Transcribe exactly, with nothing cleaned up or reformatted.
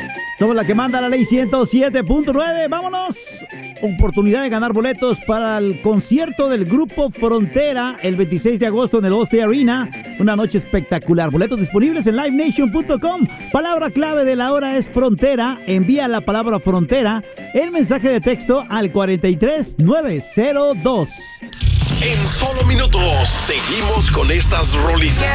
Somos la que manda la ley ciento siete punto nueve. ¡Vámonos! Oportunidad de ganar boletos para el concierto del grupo Frontera el veintiséis de agosto en el Allstate Arena. Una noche espectacular. Boletos disponibles en live nation punto com. Palabra clave de la hora es Frontera. Envía la palabra Frontera en mensaje de texto al cuarenta y tres nueve cero dos. En solo minutos seguimos con estas rolitas.